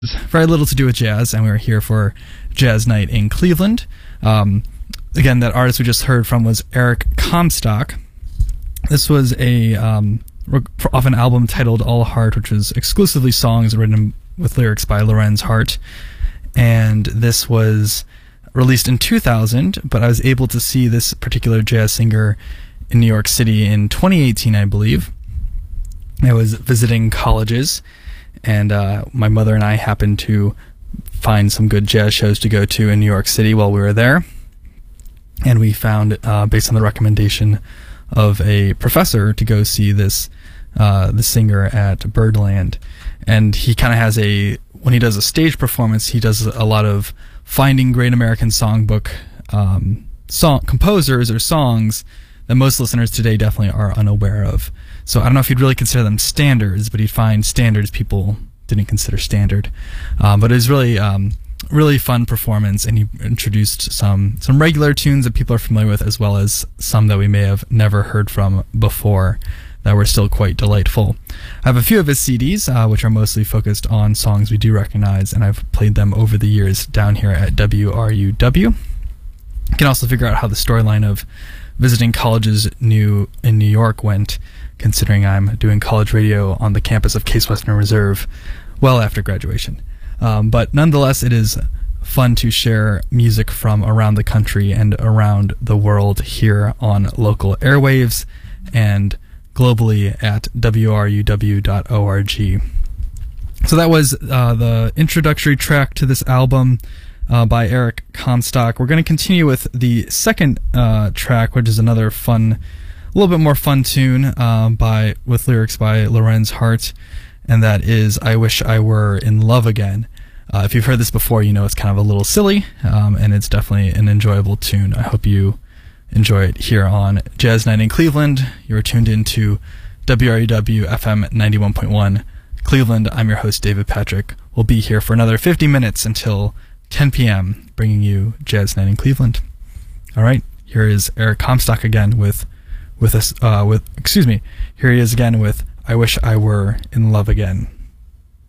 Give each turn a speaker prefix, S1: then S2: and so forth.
S1: very little to do with jazz, and we were here for Jazz Night in Cleveland. Again, that artist we just heard from was Eric Comstock. This was off an album titled All Heart, which was exclusively songs written with lyrics by Lorenz Hart. And this was released in 2000, but I was able to see this particular jazz singer in New York City in 2018, I believe. I was visiting colleges, and my mother and I happened to find some good jazz shows to go to in New York City while we were there. And we found, based on the recommendation of a professor, to go see the singer at Birdland. And he kind of has when he does a stage performance, he does a lot of finding great American songbook composers or songs that most listeners today definitely are unaware of. So I don't know if you'd really consider them standards, but he'd find standards people didn't consider standard. But it was really fun performance, and he introduced some regular tunes that people are familiar with, as well as some that we may have never heard from before that were still quite delightful. I have a few of his CDs, which are mostly focused on songs we do recognize, and I've played them over the years down here at WRUW. You can also figure out how the storyline of visiting colleges in New York went, considering I'm doing college radio on the campus of Case Western Reserve well after graduation. But nonetheless, it is fun to share music from around the country and around the world here on local airwaves and globally at wruw.org. So that was the introductory track to this album by Eric Comstock. We're going to continue with the second track, which is another fun, a little bit more fun tune with lyrics by Lorenz Hart, and that is I Wish I Were in Love Again. If you've heard this before, you know it's kind of a little silly, and it's definitely an enjoyable tune. I hope you enjoy it here on Jazz Night in Cleveland. You're tuned into WRUW FM 91.1 Cleveland. I'm your host, David Patrick. We'll be here for another 50 minutes until 10 p.m., bringing you Jazz Night in Cleveland. All right, here is Eric Comstock again here he is again with I Wish I Were in Love Again.